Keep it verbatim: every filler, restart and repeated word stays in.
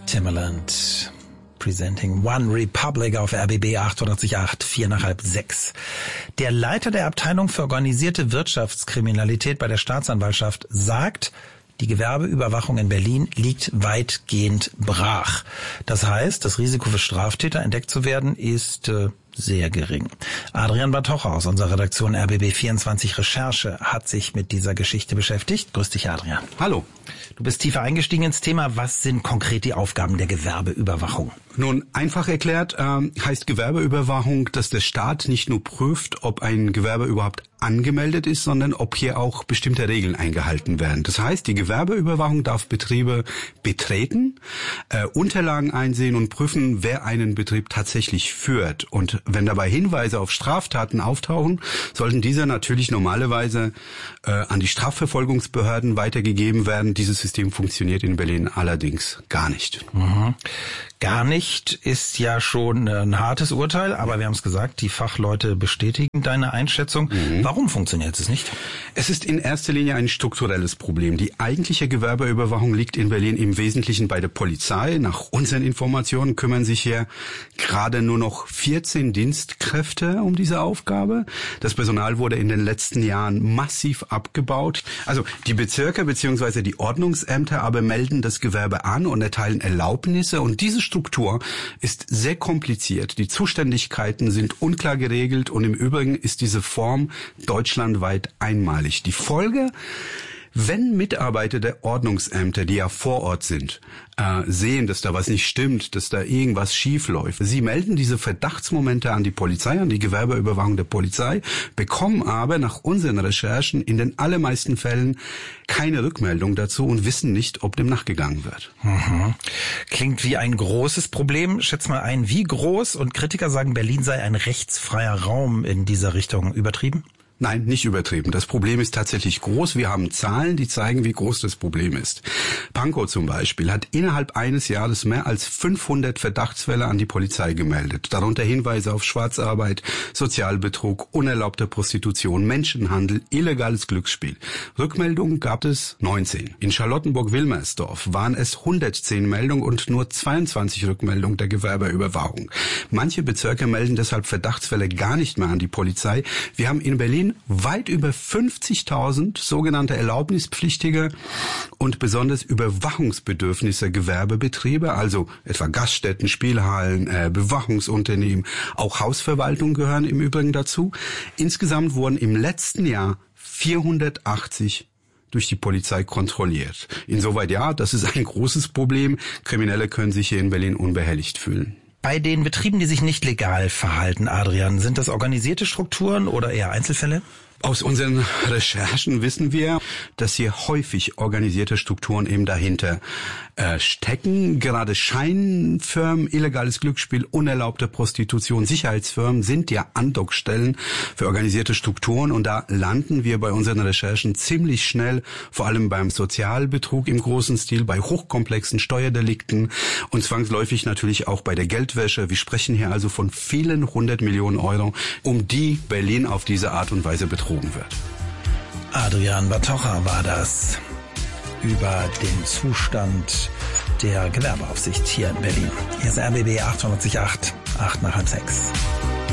Timbaland presenting One Republic auf R B B achtundachtzig Komma acht, vier nach halb sechs. Der Leiter der Abteilung für organisierte Wirtschaftskriminalität bei der Staatsanwaltschaft sagt, die Gewerbeüberwachung in Berlin liegt weitgehend brach. Das heißt, das Risiko für Straftäter entdeckt zu werden ist äh, sehr gering. Adrian Batocha aus unserer Redaktion R B B vierundzwanzig Recherche hat sich mit dieser Geschichte beschäftigt. Grüß dich, Adrian. Hallo. Du bist tiefer eingestiegen ins Thema. Was sind konkret die Aufgaben der Gewerbeüberwachung? Nun, einfach erklärt ähm, heißt Gewerbeüberwachung, dass der Staat nicht nur prüft, ob ein Gewerbe überhaupt angemeldet ist, sondern ob hier auch bestimmte Regeln eingehalten werden. Das heißt, die Gewerbeüberwachung darf Betriebe betreten, äh, Unterlagen einsehen und prüfen, wer einen Betrieb tatsächlich führt. Und wenn dabei Hinweise auf Straftaten auftauchen, sollten diese natürlich normalerweise äh, an die Strafverfolgungsbehörden weitergegeben werden. Dieses System funktioniert in Berlin allerdings gar nicht. Mhm. Gar nicht ist ja schon ein hartes Urteil, aber wir haben es gesagt, die Fachleute bestätigen deine Einschätzung. Mhm. Warum funktioniert es nicht? Es ist in erster Linie ein strukturelles Problem. Die eigentliche Gewerbeüberwachung liegt in Berlin im Wesentlichen bei der Polizei. Nach unseren Informationen kümmern sich hier gerade nur noch vierzehn Dienstkräfte um diese Aufgabe. Das Personal wurde in den letzten Jahren massiv abgebaut. Also die Bezirke bzw. die Ordnungsämter aber melden das Gewerbe an und erteilen Erlaubnisse, und diese Struktur ist sehr kompliziert. Die Zuständigkeiten sind unklar geregelt und im Übrigen ist diese Form deutschlandweit einmalig. Die Folge: Wenn Mitarbeiter der Ordnungsämter, die ja vor Ort sind, äh, sehen, dass da was nicht stimmt, dass da irgendwas schief läuft, sie melden diese Verdachtsmomente an die Polizei, an die Gewerbeüberwachung der Polizei, bekommen aber nach unseren Recherchen in den allermeisten Fällen keine Rückmeldung dazu und wissen nicht, ob dem nachgegangen wird. Mhm. Klingt wie ein großes Problem. Schätz mal ein, wie groß? Und Kritiker sagen, Berlin sei ein rechtsfreier Raum in dieser Richtung. Übertrieben? Nein, nicht übertrieben. Das Problem ist tatsächlich groß. Wir haben Zahlen, die zeigen, wie groß das Problem ist. Pankow zum Beispiel hat innerhalb eines Jahres mehr als fünfhundert Verdachtsfälle an die Polizei gemeldet. Darunter Hinweise auf Schwarzarbeit, Sozialbetrug, unerlaubte Prostitution, Menschenhandel, illegales Glücksspiel. Rückmeldungen gab es neunzehn. In Charlottenburg-Wilmersdorf waren es hundertzehn Meldungen und nur zweiundzwanzig Rückmeldungen der Gewerbeüberwachung. Manche Bezirke melden deshalb Verdachtsfälle gar nicht mehr an die Polizei. Wir haben in Berlin weit über fünfzigtausend sogenannte erlaubnispflichtige und besonders überwachungsbedürfnisse Gewerbebetriebe, also etwa Gaststätten, Spielhallen, äh, Bewachungsunternehmen, auch Hausverwaltungen gehören im Übrigen dazu. Insgesamt wurden im letzten Jahr vierhundertachtzig durch die Polizei kontrolliert. Insoweit ja, das ist ein großes Problem. Kriminelle können sich hier in Berlin unbehelligt fühlen. Bei den Betrieben, die sich nicht legal verhalten, Adrian, sind das organisierte Strukturen oder eher Einzelfälle? Aus unseren Recherchen wissen wir, dass hier häufig organisierte Strukturen eben dahinter äh, stecken. Gerade Scheinfirmen, illegales Glücksspiel, unerlaubte Prostitution, Sicherheitsfirmen sind ja Andockstellen für organisierte Strukturen, und da landen wir bei unseren Recherchen ziemlich schnell, vor allem beim Sozialbetrug im großen Stil, bei hochkomplexen Steuerdelikten und zwangsläufig natürlich auch bei der Geldwäsche. Wir sprechen hier also von vielen hundert Millionen Euro, um die Berlin auf diese Art und Weise betrogen wird. Adrian Batocha war das über den Zustand der Gewerbeaufsicht hier in Berlin. Hier ist R B B achtundachtzig Komma acht, acht nach halb sechs.